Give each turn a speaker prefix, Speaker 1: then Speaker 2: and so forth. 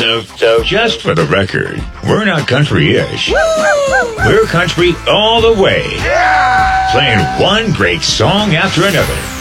Speaker 1: So just for the record, we're not country-ish. We're country all the way. Playing one great song after another.